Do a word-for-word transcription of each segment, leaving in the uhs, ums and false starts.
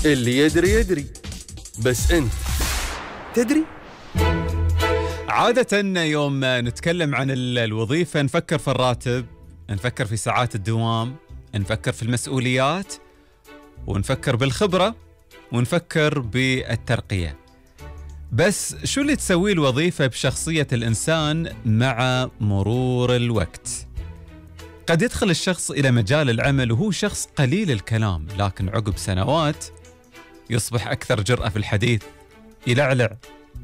اللي يدري يدري، بس أنت تدري؟ عادة يوم نتكلم عن الوظيفة نفكر في الراتب، نفكر في ساعات الدوام، نفكر في المسؤوليات، ونفكر بالخبرة، ونفكر بالترقية. بس شو اللي تسويه الوظيفة بشخصية الإنسان مع مرور الوقت؟ قد يدخل الشخص إلى مجال العمل وهو شخص قليل الكلام، لكن عقب سنوات يصبح أكثر جرأة في الحديث، يلعلع.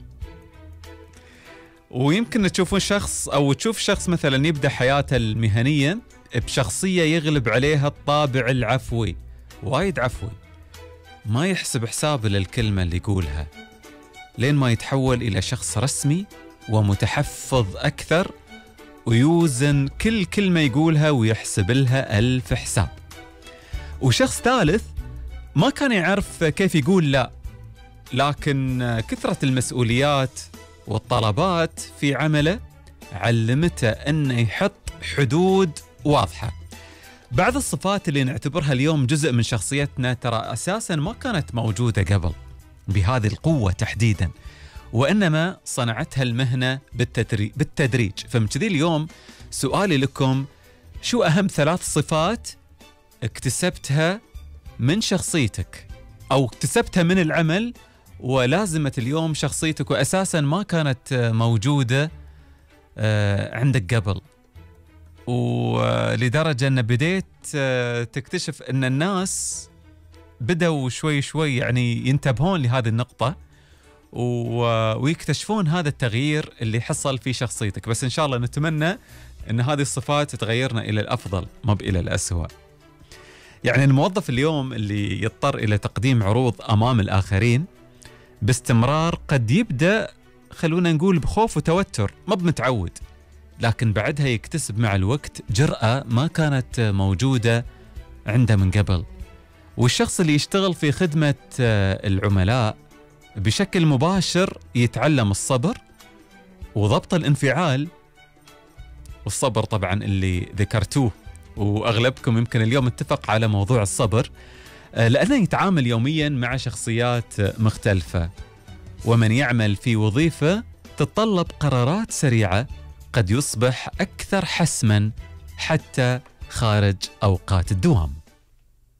ويمكن تشوفون شخص أو تشوف شخص مثلا يبدأ حياته المهنية بشخصية يغلب عليها الطابع العفوي، وايد عفوي، ما يحسب حساب للكلمة اللي يقولها، لين ما يتحول إلى شخص رسمي ومتحفظ أكثر، ويوزن كل كلمة يقولها ويحسب لها ألف حساب. وشخص ثالث ما كان يعرف كيف يقول لا، لكن كثرة المسؤوليات والطلبات في عمله علمته أنه يحط حدود واضحة. بعض الصفات اللي نعتبرها اليوم جزء من شخصيتنا ترى أساساً ما كانت موجودة قبل بهذه القوة تحديداً، وإنما صنعتها المهنة بالتدريج, بالتدريج. فمن اليوم سؤالي لكم: شو أهم ثلاث صفات اكتسبتها من شخصيتك أو اكتسبتها من العمل ولازمت اليوم شخصيتك وأساساً ما كانت موجودة عندك قبل، ولدرجة أن بديت تكتشف أن الناس بدأوا شوي شوي يعني ينتبهون لهذه النقطة ويكتشفون هذا التغيير اللي حصل في شخصيتك. بس إن شاء الله نتمنى أن هذه الصفات تغيرنا إلى الأفضل ما إلى الأسوأ. يعني الموظف اليوم اللي يضطر إلى تقديم عروض أمام الآخرين باستمرار قد يبدأ خلونا نقول بخوف وتوتر، ما بمتعود، لكن بعدها يكتسب مع الوقت جرأة ما كانت موجودة عنده من قبل. والشخص اللي يشتغل في خدمة العملاء بشكل مباشر يتعلم الصبر وضبط الانفعال، والصبر طبعا اللي ذكرتوه وأغلبكم يمكن اليوم اتفق على موضوع الصبر، لأنه يتعامل يوميا مع شخصيات مختلفة. ومن يعمل في وظيفة تتطلب قرارات سريعة قد يصبح أكثر حسما حتى خارج أوقات الدوام.